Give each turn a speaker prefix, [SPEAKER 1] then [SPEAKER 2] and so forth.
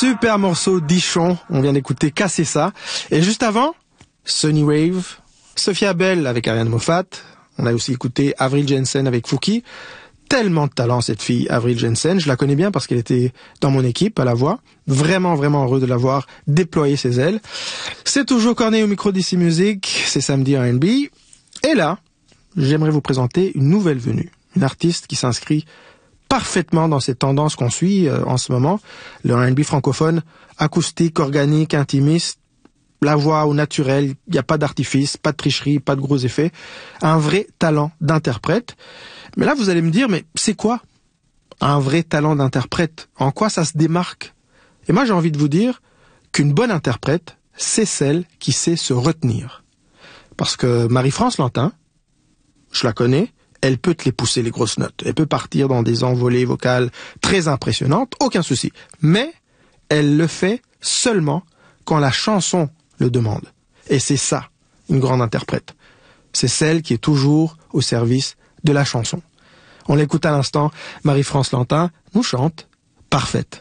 [SPEAKER 1] Super morceau d'Ichon, on vient d'écouter Casser ça. Et juste avant, Sunny Wave, Sophia Bell avec Ariane Moffat. On a aussi écouté Avril Jensen avec Fouki. Tellement de talent cette fille, Avril Jensen. Je la connais bien parce qu'elle était dans mon équipe à la voix. Vraiment, vraiment heureux de l'avoir déployé ses ailes. C'est toujours Corneille au micro d'Ici Music. C'est samedi R&B. Et là, j'aimerais vous présenter une nouvelle venue. Une artiste qui s'inscrit parfaitement dans ces tendances qu'on suit en ce moment. Le R&B francophone, acoustique, organique, intimiste, la voix au naturel, il n'y a pas d'artifice, pas de tricherie, pas de gros effets. Un vrai talent d'interprète. Mais là, vous allez me dire, mais c'est quoi un vrai talent d'interprète? En quoi ça se démarque? Et moi, j'ai envie de vous dire qu'une bonne interprète, c'est celle qui sait se retenir. Parce que Marie-France Lantin, je la connais, elle peut te les pousser, les grosses notes. Elle peut partir dans des envolées vocales très impressionnantes, aucun souci. Mais elle le fait seulement quand la chanson le demande. Et c'est ça, une grande interprète. C'est celle qui est toujours au service de la chanson. On l'écoute à l'instant, Marie-France Lantin nous chante Parfaite.